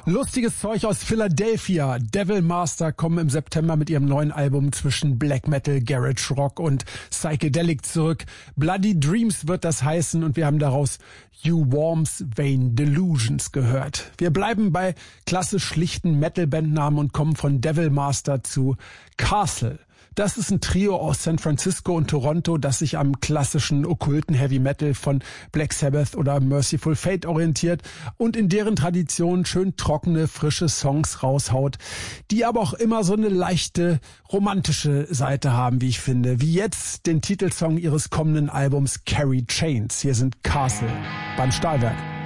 Lustiges Zeug aus Philadelphia. Devil Master kommen im September mit ihrem neuen Album zwischen Black Metal, Garage Rock und Psychedelic zurück. Bloody Dreams wird das heißen und wir haben daraus You Worms Vain Delusions gehört. Wir bleiben bei klassisch schlichten Metal-Bandnamen und kommen von Devil Master zu Castle. Das ist ein Trio aus San Francisco und Toronto, das sich am klassischen okkulten Heavy Metal von Black Sabbath oder Merciful Fate orientiert und in deren Tradition schön trockene, frische Songs raushaut, die aber auch immer so eine leichte romantische Seite haben, wie ich finde, wie jetzt den Titelsong ihres kommenden Albums Carry Chains. Hier sind Castle beim Stahlwerk.